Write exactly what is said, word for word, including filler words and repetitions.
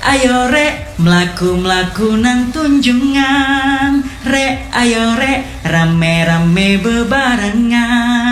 ayo rek, melaku-melaku nang tunjungan. Rek, ayo rek, rame-rame bebarengan.